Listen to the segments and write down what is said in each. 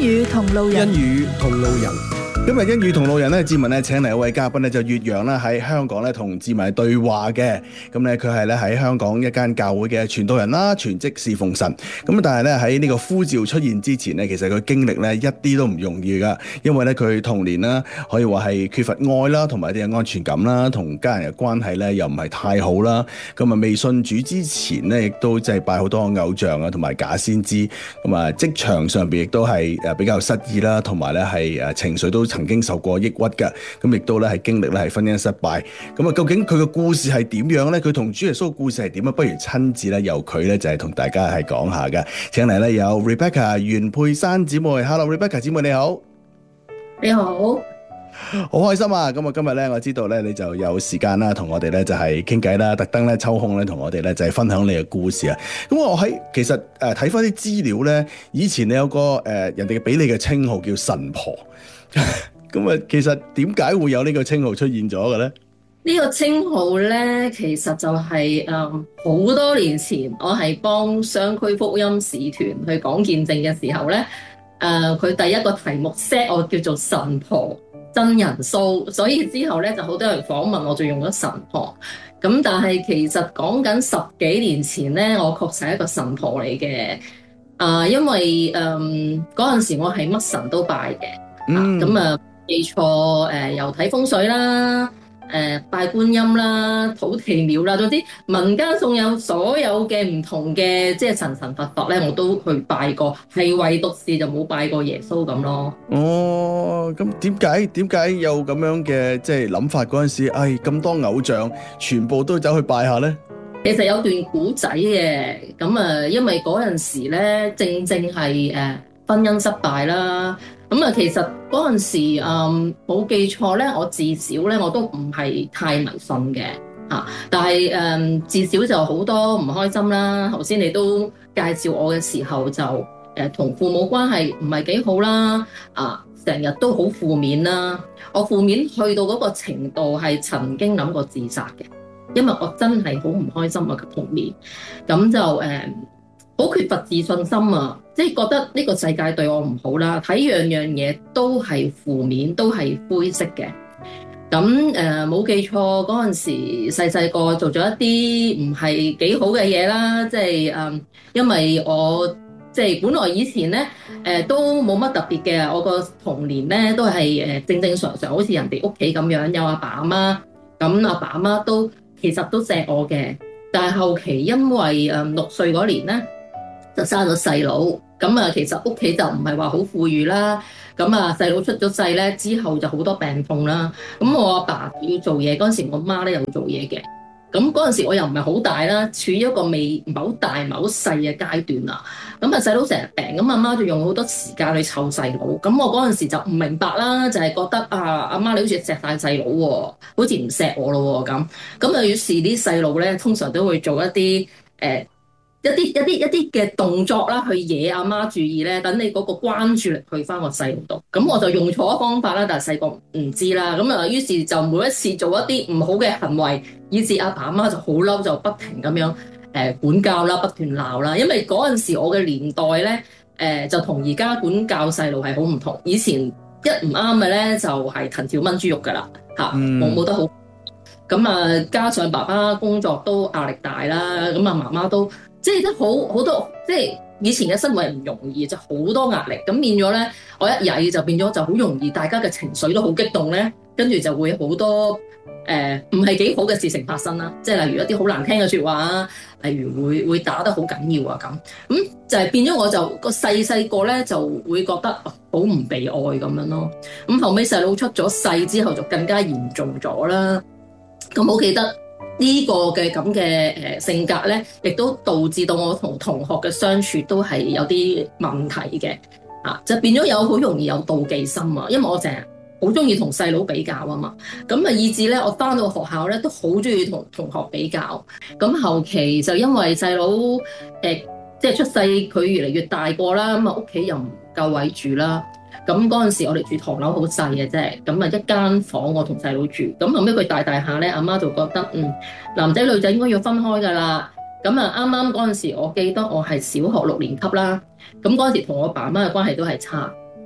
語同路人， 英語同路人。今日英語同路人咧，志文咧請嚟一位嘉賓咧，就越洋啦喺香港咧同志文對話嘅。咁咧佢係咧喺香港一間教會嘅傳道人啦，全職侍奉神。咁但係咧喺呢個呼召出現之前咧，其實佢經歷咧一啲都唔容易噶，因為咧佢童年啦可以話係缺乏愛啦，同埋啲嘅安全感啦，同家人嘅關係咧又唔係太好啦。咁啊未信主之前咧，亦都即係拜好多偶像啊，同埋假先知。咁啊職場上邊亦都係比較失意啦，同埋咧係情緒都曾經受過抑鬱嘅，咁亦都咧係經歷咧係婚姻失敗。咁啊，究竟佢嘅故事係點樣咧？佢同主耶穌嘅故事係點啊？不如親自咧由佢咧就係同大家係講下嘅。請嚟咧有 Rebecca 袁佩珊姊妹 ，Hello Rebecca 姊妹你好， 你好， 好開心啊！咁啊今日咧我知道咧你就有時間啦，同我哋咧就係傾偈啦，特登咧抽空咧同我哋咧就係分享你嘅故事啊。咁我其實睇翻啲資料咧，以前你有個人哋俾你嘅稱號叫神婆。咁啊，其實點解會有呢個稱號出現咗嘅咧？ 呢個稱號咧，其實就係好多年前，我係幫商區福音使團去講見證嘅時候咧，佢第一個題目 set 我叫做神婆真人 show，所以之後咧就好多人訪問我，就用咗神婆。咁但係其實講緊10幾年前咧，我確實係一個神婆嚟嘅。因為嗰陣時我係乜神都拜嘅。咁記錯又睇風水啦，拜觀音啦，土地廟啦，總之民間送有所有嘅唔同嘅即係神佛咧，我都去拜過，係唯獨是就冇拜過耶穌咁咯。 哦，咁點解有咁樣嘅即係諗法嗰陣時，咁多偶像全部都走去拜下咧？ 其實有段古仔嘅，咁因為嗰陣時咧正係婚姻失敗啦。咁其實嗰陣時冇記錯咧，我至少咧我都唔係太迷信嘅嚇，但係至少就好多唔開心啦。頭先你都介紹我嘅時候就同父母關係唔係幾好啦，成日都好負面啦。我負面去到嗰個程度係曾經諗過自殺嘅，因為我真係好唔開心啊童年，咁就好缺乏自信心啊！即係覺得呢個世界對我唔好啦，睇樣樣嘢都係負面，都係灰色嘅。咁冇記錯嗰陣時細個做咗一啲唔係幾好嘅嘢啦，即係因為我即係本來以前咧都冇乜特別嘅，我個童年咧都係正常常，好似人哋屋企咁樣，有阿爸阿媽，咁阿爸阿媽都其實都錫我嘅。但係後期因為6歲嗰年咧，就生咗細佬，咁其實屋企就唔係話好富裕啦，咁細佬出咗世咧之後就好多病痛啦，咁我阿爸要做嘢嗰陣時，我媽咧又做嘢嘅，咁嗰陣時我又唔係好大啦，處於一個未唔係好大唔係好細嘅階段啦，咁細佬成日病，咁阿媽就用好多時間去湊細佬，咁我嗰陣時就唔明白啦，就係覺得阿媽你好似錫晒細佬喎，好似唔錫我咯喎咁於是啲細佬咧通常都會做一啲一啲嘅動作啦，去惹阿媽注意咧，等你嗰個關注力去翻個細路度。咁我就用錯方法啦，但係細個唔知啦。咁於是就每一次做一啲唔好嘅行為，以致阿爸阿媽就好嬲，就不停咁樣管教啦，不斷鬧啦。因為嗰陣時我嘅年代咧，就同而家管教細路係好唔同。以前一唔啱嘅咧，就係藤條炆豬肉噶啦，冇得好。咁加上爸爸工作都壓力大啦，咁媽媽都。即係都好多，即係以前嘅生活係唔容易，就好多壓力。咁變咗咧，我一曳就變咗就好容易，大家嘅情緒都好激動咧，跟住就會好多唔係幾好嘅事情發生啦。即係例如一啲好難聽嘅説話啊，例如會打得好緊要啊咁就係變咗我就個細個咧就會覺得好唔被愛咁樣咯。咁後尾細佬出咗世之後就更加嚴重咗啦。咁我記得。呢個嘅咁嘅性格咧，亦都導致到我同同學嘅相處都係有啲問題嘅，就變咗好容易有妒忌心啊，因為我成日好中意同細佬比較啊嘛，咁以致咧我翻到學校咧都好中意同同學比較，咁後期就因為細佬即係出世佢越嚟越大個啦，咁屋企又唔夠位住啦。咁嗰陣時我哋住唐樓好細嘅啫，咁一間房我同細佬住，咁後尾佢大下咧，阿媽就覺得男仔女仔應該要分開噶啦，咁啱啱嗰陣時我記得我係小學6年級啦，咁嗰陣時同我爸媽嘅關係都係差，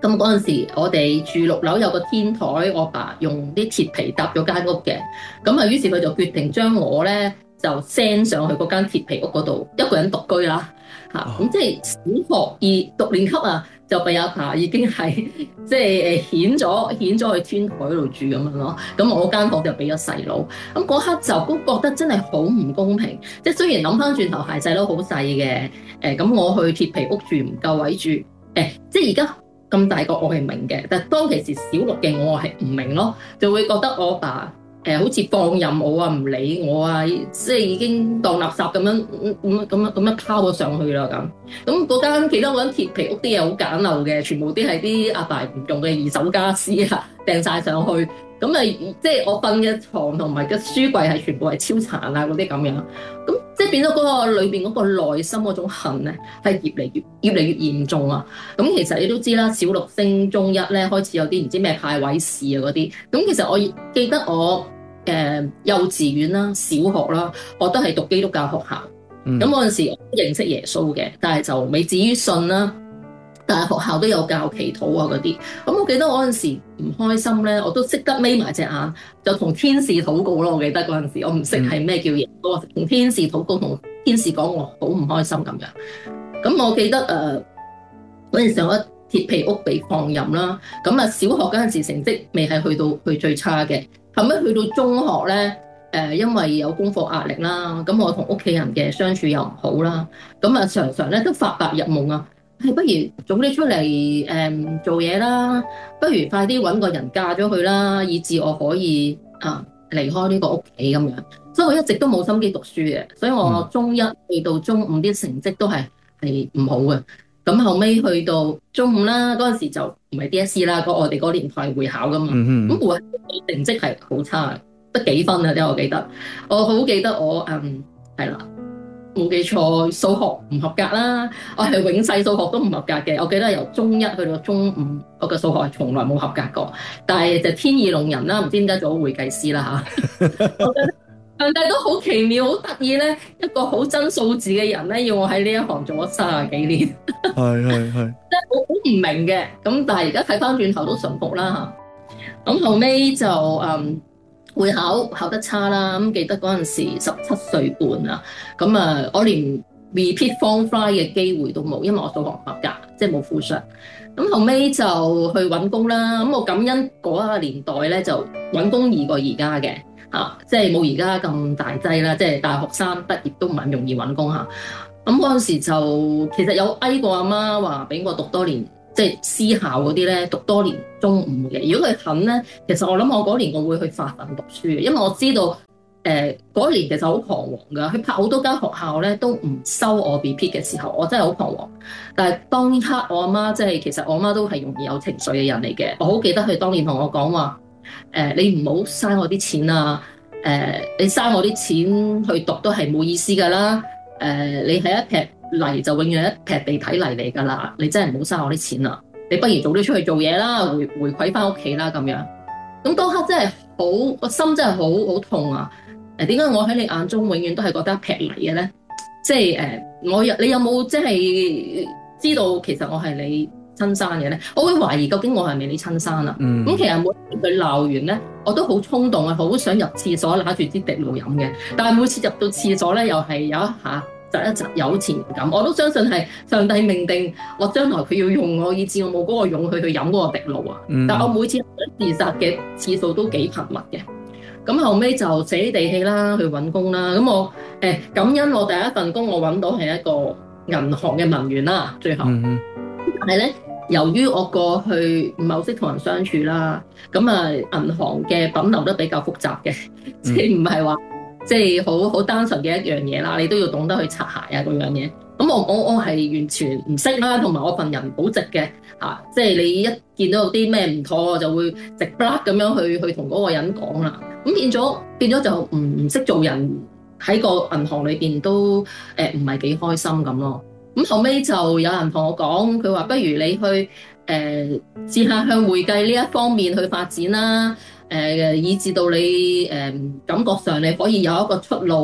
咁嗰陣時，我哋住6樓有個天台，我爸用啲鐵皮搭咗間屋嘅。咁啊，於是佢就決定將我咧就 send 上去嗰間鐵皮屋嗰度，一個人獨居啦。咁即係小學讀年級啊，就俾阿爸已經係即係遣咗去天台度住咁樣咯。咁我間房就俾咗細佬。咁嗰刻就都覺得真係好唔公平。即係雖然諗翻轉頭係細佬好細嘅，咁我去鐵皮屋住唔夠位住，即係而家咁大個我係明嘅，但係當其時小6嘅我係唔明咯，就會覺得我爸好似放任我啊，唔理我啊，即係已經當垃圾咁樣拋咗上去啦咁。咁嗰間其他嗰間鐵皮屋啲嘢好簡陋嘅，全部啲係啲阿爸唔用嘅二手家私啊，掟晒上去。咁啊，即係我瞓嘅床同埋個書櫃係全部係超殘啊嗰啲咁樣。咁即係變咗嗰個裏邊嗰個內心嗰種恨咧，係越嚟越嚴重啊！咁其實你都知啦，小6升中1咧，開始有啲唔知咩派位試啊嗰啲。咁其實我記得我幼稚園啦、小學啦，我都係讀基督教學校。咁嗰陣時我都認識耶穌嘅，但係就未至於信啦。但係學校都有教祈禱啊嗰啲。咁我記得我嗰陣時唔開心咧，我都識得眯埋隻眼，就同天使禱告咯。我記得嗰陣時，我唔識係咩叫耶穌，同天使禱告，同天使講我好唔開心咁樣。咁我記得嗰陣時我鐵皮屋被放任啦。咁啊，小學嗰陣時成績未係去最差嘅，後尾去到中學咧，因為有功課壓力啦，咁我同屋企人嘅相處又唔好啦，咁啊常常咧都發白日夢啊。不如早啲出嚟做嘢啦，不如快啲揾個人嫁咗佢啦，以至我可以離開呢個屋企咁樣。所以我一直都冇心機讀書嘅，所以我中1去到中5啲成績都係唔好嘅。咁後尾去到中5啦，嗰陣時就唔係 DSE 啦，我哋嗰年代係會考噶嘛。咁會考成績係好差，得幾分啊？我記得，我好記得我係啦。冇記錯，數學唔合格啦，我係永世數學都唔合格嘅。我記得由中1去到中5，我嘅數學係從來冇合格過。但係就天意弄人啦，唔知點解做咗會計師啦嚇。我覺得上帝都好奇妙，好得意咧，一個好真數字嘅人咧，要我喺呢一行做咗30幾年。係，即係我好唔明嘅。咁但係而家睇翻轉頭都順服啦嚇。咁後尾就會考得差啦，咁記得嗰陣時17歲半啊，咁啊我連 repeat form five 嘅機會都冇，因為我數學唔合格，即係冇附上。咁後尾就去揾工啦，咁我感恩嗰個年代咧就揾工易過而家嘅嚇，即係冇而家咁大劑啦，即係大學生畢業都唔係咁容易揾工嚇。咁嗰陣時就其實有嗌過阿媽話俾我讀多年。即係私校嗰啲咧，讀多年中5嘅。如果佢肯咧，其實我諗我嗰年我會去發奮讀書嘅，因為我知道嗰年其實好彷徨㗎。佢拍好多間學校咧都唔收我 repeat 嘅時候，我真係好彷徨。但係當刻我阿媽即係其實我阿媽都係容易有情緒嘅人嚟嘅。我好記得佢當年同我講話，你唔好嘥我啲錢啊！你嘥我啲錢去讀都係冇意思㗎啦。你係一撇泥就永遠一撇地體泥嚟㗎啦，你真係唔好嘥我啲錢啦，你不如早啲出去做嘢啦，回饋翻屋企啦咁樣。咁當刻真係好個心真係好痛啊！點解我喺你眼中永遠都係覺得一撇泥嘅咧？即係你有冇即係知道其實我係你親生嘅咧？我會懷疑究竟我係咪你親生啊？咁其實每次佢鬧完咧，我都好衝動啊，好想入廁所拿住支滴露飲嘅，但係每次入到廁所咧，又係有一下。窒一窒有錢感，我都相信係上帝命定我將來佢要用我，以致我冇嗰個勇氣去飲嗰個滴露啊！但我每次自殺嘅次數都幾頻密嘅。咁後尾就死地氣啦，去揾工啦。咁我感恩我第一份工我揾到係一個銀行嘅文員啦，最後。但係咧，由於我過去唔係好識同人相處啦，咁啊銀行嘅品流都比較複雜嘅，即係唔係話。即係好單純嘅一樣嘢啦，你都要懂得去擦鞋啊嗰樣嘢。咁我係完全唔識啦，同埋我份人好直嘅嚇，即係你一見到有啲咩唔妥，我就會直不甩咁樣去同嗰個人講啦。咁變咗就唔識做人，喺個銀行裏邊都唔係幾開心咁咯。咁後尾就有人同我講，佢話不如你去試下向會計呢一方面去發展啦。以至到你感覺上你可以有一個出路，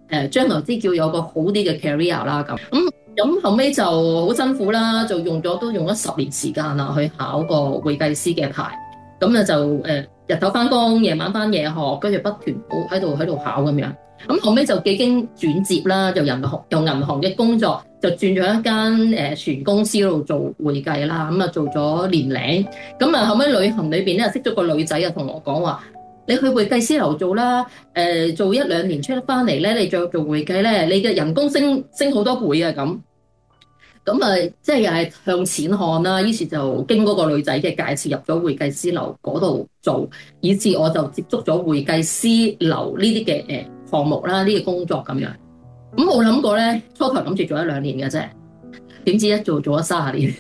將來之叫有個好啲嘅 career 啦咁後尾就好辛苦啦，就用咗10年時間啦去考個會計師嘅牌。咁咧就日頭翻工，夜晚翻夜學，跟住不斷喺度考咁樣。咁後尾就幾經轉接啦，由銀行嘅工作就轉咗一間船公司嗰度做會計啦。咁啊做咗年零，咁啊後尾旅行裏邊咧識咗個女仔啊，同我講話：你去會計師樓做啦，做1-2年出翻嚟咧，你再做會計咧，你嘅人工升好多倍啊咁。咁啊，即係又係向錢看啦，於是就經嗰個女仔嘅介紹入咗會計師樓嗰度做，以至我就接觸咗會計師樓呢啲嘅項目啦，呢啲工作咁樣。咁冇諗過咧，初頭諗住做1-2年嘅啫，點知一做咗30年，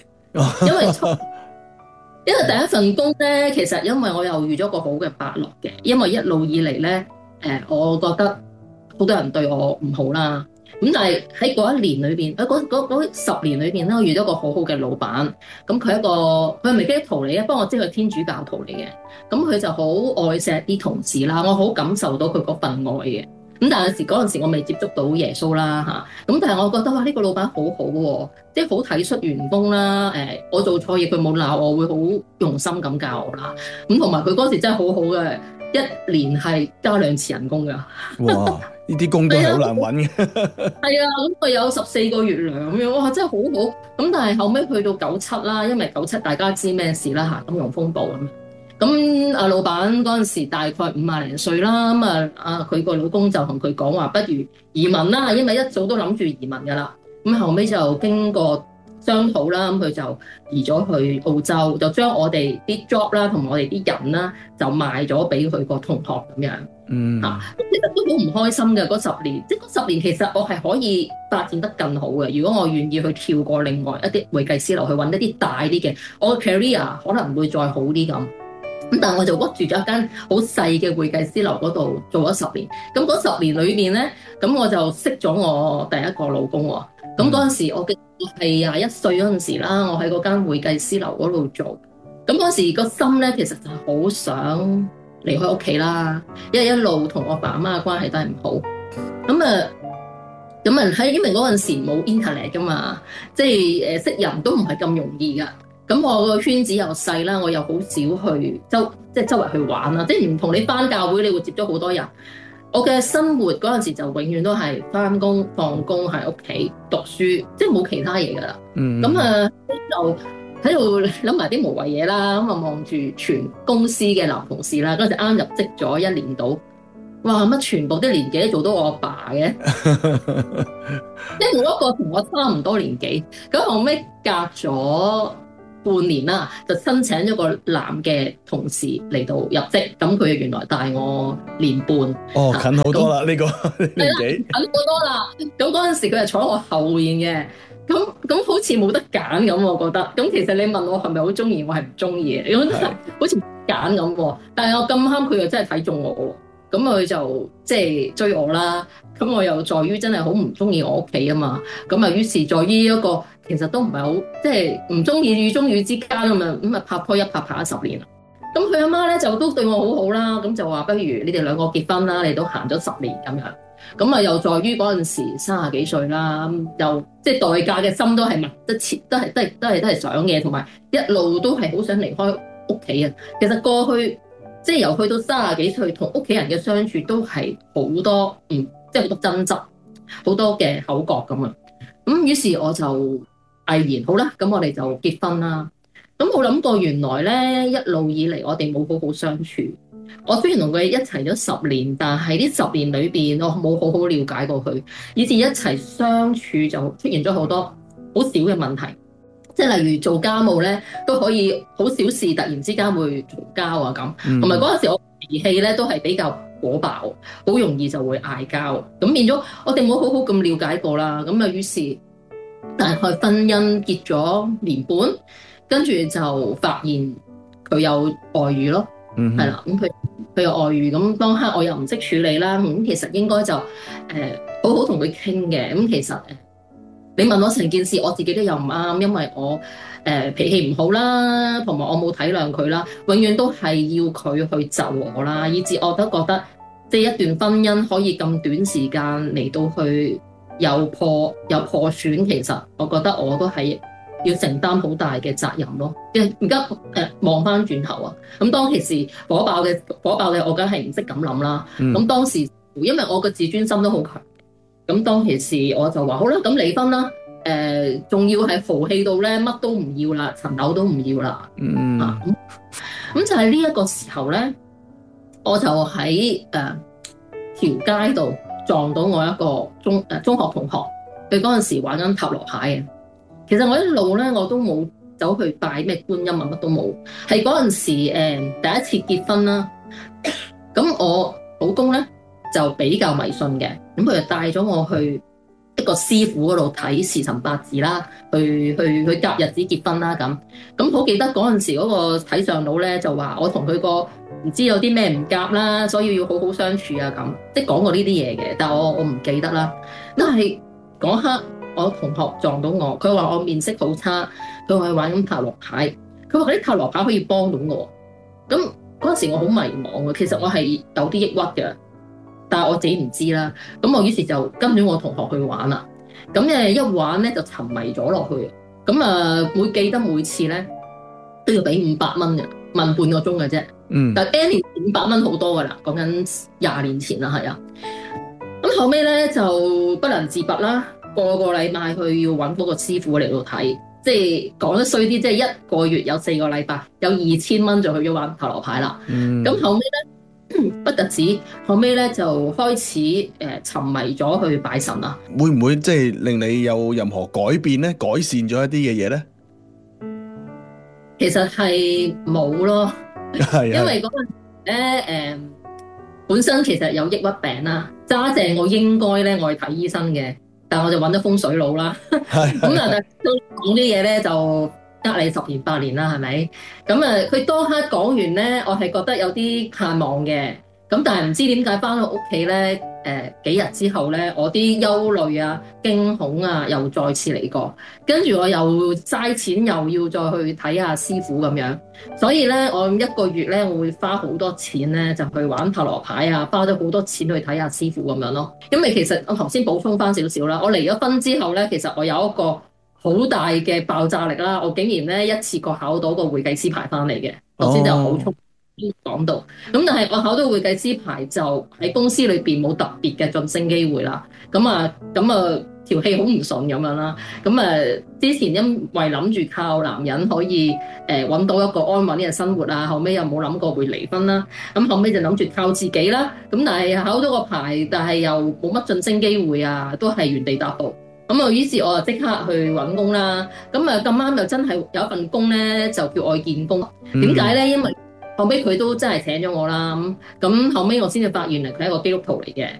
因為第一份工咧，其實因為我又遇咗個好嘅伯樂嘅，因為一路以嚟咧，我覺得好多人對我唔好啦。咁但係喺嗰1年裏邊，嗰10年裏邊咧，我遇到一個好好嘅老闆。咁佢係咪基督徒嚟嘅？不過我知佢係天主教徒嚟嘅。咁佢就好愛錫啲同事啦，我好感受到佢嗰份愛嘅。咁但係嗰陣時我未接觸到耶穌啦嚇。咁但係我覺得哇，呢個老闆好好喎，即係好體恤員工啦。我做錯嘢佢冇鬧我，會好用心咁教我啦。咁同埋佢嗰時真係好好嘅，1年係加2次人工㗎。 哇！呢啲工都係好難揾嘅。 係啊，咁佢有14個月糧咁樣，哇，真係好好。咁但係後尾去到97啦，因為97大家知咩事啦嚇，金融風暴咁。咁阿老闆嗰陣時大概50零歲啦，咁佢個老公就同佢講話，不如移民啦，因為一早都諗住移民㗎啦。咁後尾就經過商討啦，咁佢就移咗去澳洲，就將我哋啲 job 啦同我哋啲人啦就賣咗俾佢個同學咁樣。其實都好唔開心嘅嗰10年，即係嗰10年其實我係可以發展得更好嘅。如果我願意去跳過另外一啲會計師樓去揾一啲大啲嘅，我嘅 career 可能會再好啲咁。咁但係我就屈住咗一間好細嘅會計師樓嗰度做咗10年。咁嗰10年裏邊咧，咁我就識咗我第一個老公喎。咁嗰陣時我係21歲嗰陣時啦，我喺嗰間會計師樓嗰度做。咁嗰時個心咧，其實就係好想離開屋企啦，因為一路同我爸媽嘅關係都係唔好。因為嗰陣時冇 internet 噶嘛，即係識人都唔係咁容易噶。咁我個圈子又細啦，我又好少去周圍去玩啦，即係唔同你返教會，你會接觸好多人。我嘅生活嗰陣時就永遠都係返工放工喺屋企讀書，即係冇其他嘢噶啦。就喺度諗埋啲無謂嘢啦，咁望住全公司嘅男同事啦，嗰陣啱入職咗1年到，哇，乜全部啲年紀都做到我阿爸嘅，即係冇一個同我差唔多年紀。咁後尾隔咗半年啦，就申請咗個男嘅同事嚟到入職，咁佢原來大我年半。 哦，近好多啦呢個年紀， 近好多啦。咁嗰陣時佢係坐喺我後面嘅。咁好似冇得揀咁，我覺得。咁其實你問我係咪好中意，我係唔中意嘅。你覺得好似揀咁喎。但係我咁啱佢又真係睇中我喎。咁佢就即係追我啦。咁我又在於真係好唔中意我屋企啊嘛。咁啊於是在於一個其實都唔係好即係唔中意與中意之間咁啊拍拖一拍咗10年啦。咁佢阿媽咧就都對我好好啦。咁就話不如你哋2個結婚啦，你都行咗10年咁樣。咁啊，又在於嗰陣時30幾歲啦，又即係代價嘅心都係密得切，都係想嘅，同埋一路都係好想離開屋企啊。其實過去即係由去到30幾歲，同屋企人嘅相處都係好多即係好多爭執，好多嘅口角咁啊。咁於是我就毅然好啦，咁我哋就結婚啦。咁冇諗過原來咧一路以嚟我哋冇好好相處。我雖然同佢一齊咗10年，但係呢10年裏邊我冇好好了解過佢，以至一齊相處就出現咗好多好少嘅問題，即係例如做家務咧都可以好小事突然之間會嘈交啊咁，同埋嗰陣時我脾氣咧都係比較火爆，好容易就會嗌交，咁變咗我哋冇好好咁了解過啦，咁啊於是大概婚姻結咗年半，跟住就發現佢有外遇咯。係啦，咁佢有外遇，咁當刻我又唔識處理啦，咁其實應該就好好同佢傾嘅，咁其實你問我成件事，我自己都有唔啱，因為我脾氣唔好啦，同埋我冇體諒佢啦，永遠都係要佢去就我啦，以至我都覺得即係一段婚姻可以咁短時間嚟到去有破損，其實我覺得我都係要承擔好大嘅責任咯。即係而家望翻轉頭啊，咁當其時火爆嘅，我梗係唔識咁諗啦。咁當時因為我個自尊心都好強，咁當其時我就話好啦，咁離婚啦。仲要係豪氣到咧，乜都唔要啦，層樓都唔要啦。咁就係呢一個時候咧，我就喺條街度撞到我一個中學同學，佢嗰陣時玩緊塔羅牌嘅。其實我一路咧我都冇走去拜咩觀音啊，乜都冇。係嗰陣時第一次結婚啦，咁我老公咧就比較迷信嘅，咁佢就帶咗我去一個師傅嗰度睇時辰八字啦，去夾日子結婚啦咁好記得嗰陣時嗰個睇相佬咧就話我同佢個唔知有啲咩唔夾啦，所以要好好相處啊咁，即係講過呢啲嘢嘅，但係我唔記得啦。但係嗰刻我同學撞到我，佢話我面色好差，佢話玩緊塔羅牌，佢話嗰啲塔羅牌可以幫到我。咁嗰陣時我好迷茫嘅，其實我係有啲抑鬱嘅。但係我自己唔知啦，咁我於是就跟咗我同學去玩啦。咁一玩咧就沉迷咗落去。咁會記得每次咧都要俾500蚊嘅，問半個鐘嘅啫。但係 N 年500蚊好多噶啦，講緊20年前啦，係啊。咁後尾咧就不能自拔啦，個禮拜去要揾嗰個師傅嚟到睇，即係講得衰啲，即係1個月有4個禮拜，有2000蚊就去咗玩塔羅牌啦。咁後尾咧。不特止，後尾咧就開始沉迷咗去拜神啦。 會唔會即係令你有任何改變咧？改善咗一啲嘅嘢咧？ 其實係冇咯，因為嗰陣時咧本身其實有抑鬱病啦，揸正我應該咧我去睇醫生嘅，但我就揾咗風水佬啦。咁但係都講啲嘢咧就。你10年8年啦，係咪？咁佢當刻講完咧，我係覺得有啲盼望嘅。咁但係唔知點解翻到屋企咧，幾日之後咧，我啲憂慮啊、驚恐啊又再次嚟過，跟住我又嘥錢又要再去睇下師傅咁樣。所以咧，我1個月咧，我會花好多錢咧，就去玩塔羅牌啊，花咗好多錢去睇下師傅咁樣咯。因為其實我頭先補充翻少少啦，我離咗婚之後咧，其實我有一個好大嘅爆炸力啦！我竟然咧一次過考到個會計師牌翻嚟嘅，頭先就好充講到。咁但係我考到會計師牌就喺公司裏邊冇特別嘅晉升機會啦。咁條氣好唔順咁樣啦。之前因為諗住靠男人可以揾到一個安穩嘅生活啊，後尾又冇諗過會離婚啦。咁後尾就諗住靠自己啦。咁但係考到個牌，但係又冇乜晉升機會啊，都係原地踏步。於是我就即刻去揾工啦。咁咁啱又真係有一份工咧，就叫愛建工。點解咧？因為後尾佢都真係請咗我啦。咁後尾我先至發現佢係一個基督徒嚟嘅。